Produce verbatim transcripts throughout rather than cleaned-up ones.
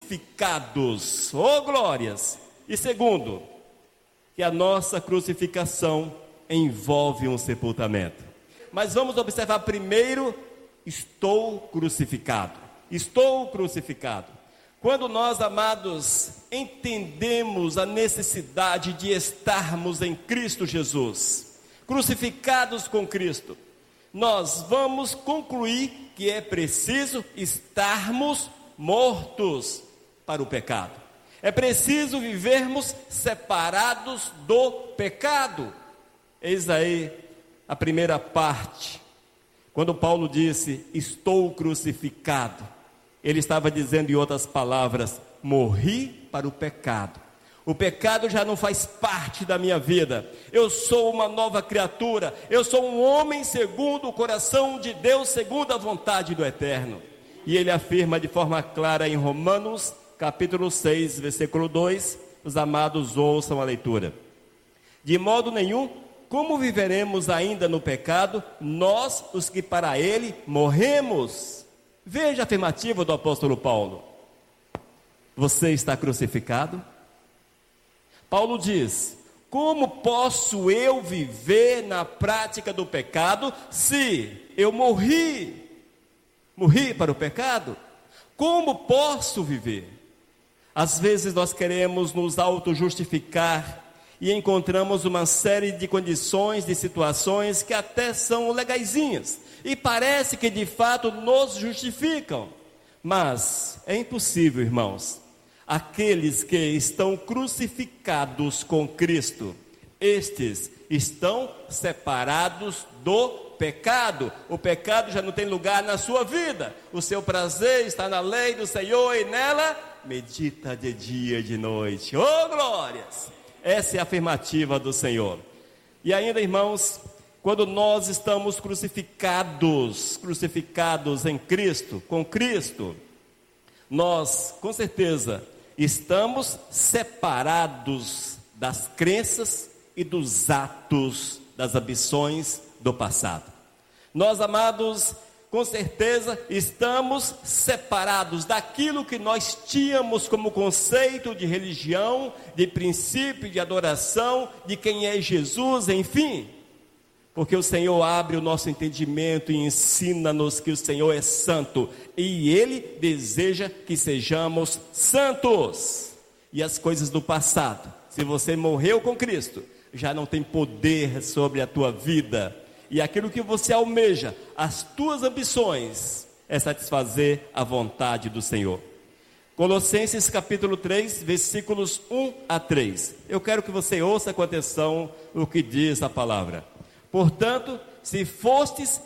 crucificados. Oh, glórias! E segundo, que a nossa crucificação envolve um sepultamento. Mas vamos observar primeiro, estou crucificado. Estou crucificado. Quando nós, amados, entendemos a necessidade de estarmos em Cristo Jesus, crucificados com Cristo, nós vamos concluir que é preciso estarmos mortos para o pecado. É preciso vivermos separados do pecado. Eis aí a primeira parte. Quando Paulo disse, estou crucificado, ele estava dizendo em outras palavras, morri para o pecado. O pecado já não faz parte da minha vida. Eu sou uma nova criatura. Eu sou um homem segundo o coração de Deus, segundo a vontade do Eterno. E ele afirma de forma clara em Romanos, capítulo seis, versículo dois. Os amados ouçam a leitura. De modo nenhum, como viveremos ainda no pecado, nós, os que para ele morremos? Veja a afirmativa do apóstolo Paulo. Você está crucificado? Paulo diz, como posso eu viver na prática do pecado se eu morri? Morri para o pecado? Como posso viver? Às vezes nós queremos nos auto-justificar e encontramos uma série de condições, de situações que até são legaizinhas e parece que de fato nos justificam, mas é impossível, irmãos. Aqueles que estão crucificados com Cristo, estes estão separados do pecado. O pecado já não tem lugar na sua vida. O seu prazer está na lei do Senhor e nela medita de dia e de noite. Oh, glórias! Essa é a afirmativa do Senhor. E ainda, irmãos, quando nós estamos crucificados, crucificados em Cristo, com Cristo, nós, com certeza, estamos separados das crenças e dos atos, das ambições do passado. Nós, amados, com certeza estamos separados daquilo que nós tínhamos como conceito de religião, de princípio, de adoração, de quem é Jesus, enfim. Porque o Senhor abre o nosso entendimento e ensina-nos que o Senhor é santo. E Ele deseja que sejamos santos. E as coisas do passado, se você morreu com Cristo, já não tem poder sobre a tua vida. E aquilo que você almeja, as tuas ambições, é satisfazer a vontade do Senhor. Colossenses capítulo três, versículos um a três. Eu quero que você ouça com atenção o que diz a palavra. Portanto, se fostes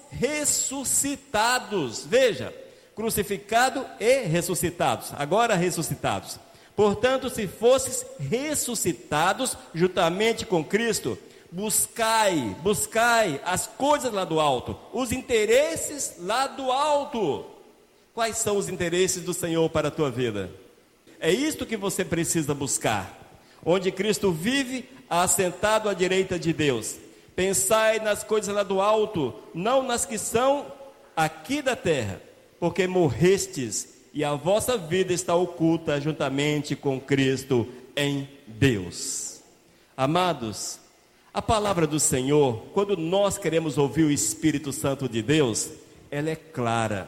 ressuscitados, veja, crucificado e ressuscitados, agora ressuscitados. Portanto, se fostes ressuscitados juntamente com Cristo, buscai, buscai as coisas lá do alto, os interesses lá do alto. Quais são os interesses do Senhor para a tua vida? É isto que você precisa buscar. Onde Cristo vive, assentado à direita de Deus. Pensai nas coisas lá do alto, não nas que são aqui da terra, porque morrestes e a vossa vida está oculta juntamente com Cristo em Deus. Amados, a palavra do Senhor, quando nós queremos ouvir o Espírito Santo de Deus, ela é clara.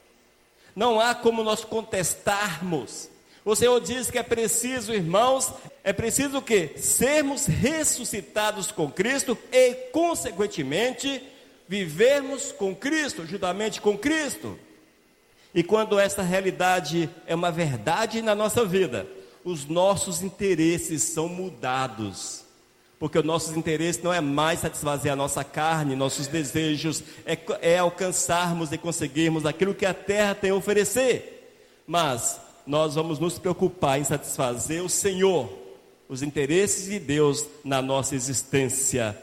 Não há como nós contestarmos. O Senhor diz que é preciso, irmãos, é preciso o quê? Sermos ressuscitados com Cristo e, consequentemente, vivermos com Cristo, juntamente com Cristo. E quando esta realidade é uma verdade na nossa vida, os nossos interesses são mudados. Porque os nossos interesses não é mais satisfazer a nossa carne, nossos desejos, é, é alcançarmos e conseguirmos aquilo que a terra tem a oferecer. Mas nós vamos nos preocupar em satisfazer o Senhor, os interesses de Deus na nossa existência.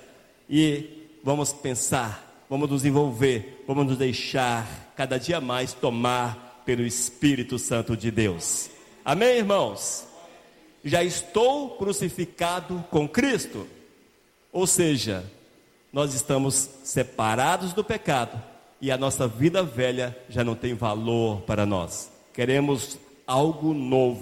E vamos pensar, vamos nos envolver, vamos nos deixar cada dia mais tomar pelo Espírito Santo de Deus. Amém, irmãos? Já estou crucificado com Cristo. Ou seja, nós estamos separados do pecado e a nossa vida velha já não tem valor para nós. Queremos algo novo.